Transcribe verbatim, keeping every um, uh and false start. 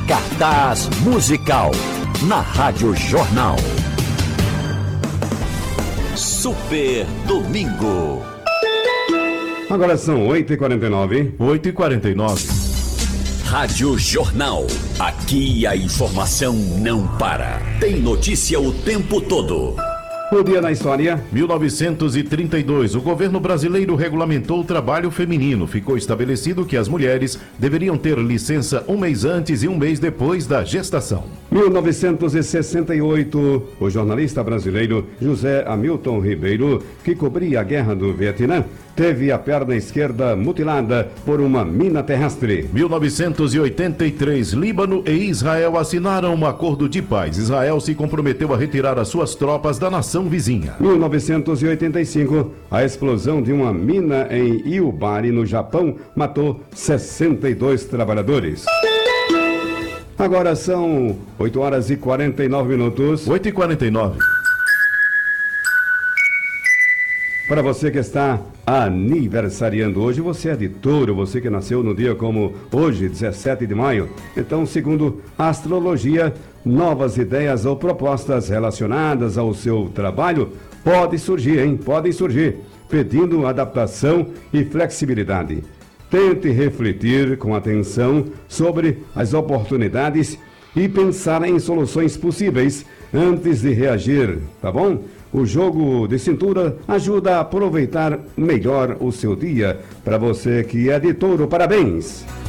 Cartaz musical na Rádio Jornal. Super Domingo. Agora são oito e quarenta e nove. oito e quarenta e nove. Rádio Jornal. Aqui a informação não para. Tem notícia o tempo todo. O dia na história. mil novecentos e trinta e dois, o governo brasileiro regulamentou o trabalho feminino. Ficou estabelecido que as mulheres deveriam ter licença um mês antes e um mês depois da gestação. mil novecentos e sessenta e oito, o jornalista brasileiro José Hamilton Ribeiro, que cobria a guerra do Vietnã, teve a perna esquerda mutilada por uma mina terrestre. mil novecentos e oitenta e três, Líbano e Israel assinaram um acordo de paz. Israel se comprometeu a retirar as suas tropas da nação vizinha. mil novecentos e oitenta e cinco, a explosão de uma mina em Iubari, no Japão, matou sessenta e dois trabalhadores. Agora são oito horas e quarenta e nove minutos. oito e quarenta e nove. Para você que está aniversariando hoje, você é de touro, você que nasceu no dia como hoje, dezessete de maio. Então, segundo a astrologia, novas ideias ou propostas relacionadas ao seu trabalho podem surgir, hein? Podem surgir, pedindo adaptação e flexibilidade. Tente refletir com atenção sobre as oportunidades e pensar em soluções possíveis antes de reagir, tá bom? O jogo de cintura ajuda a aproveitar melhor o seu dia. Para você que é de touro, parabéns!